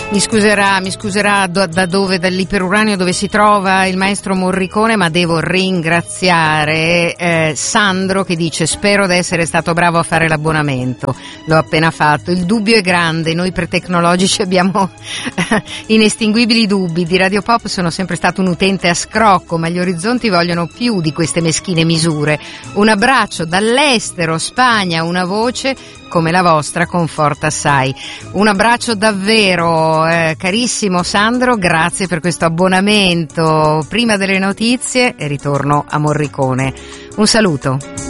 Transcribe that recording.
Mi scuserà da dove, dall'iperuranio dove si trova il maestro Morricone, ma devo ringraziare Sandro che dice: spero di essere stato bravo a fare l'abbonamento, l'ho appena fatto. Il dubbio è grande, noi per tecnologici abbiamo inestinguibili dubbi. Di Radio Pop sono sempre stato un utente a scrocco, ma gli orizzonti vogliono più di queste meschine misure. Un abbraccio dall'estero, Spagna, una voce come la vostra conforta assai. Un abbraccio davvero, carissimo Sandro, grazie per questo abbonamento. Prima delle notizie ritorno a Morricone. Un saluto.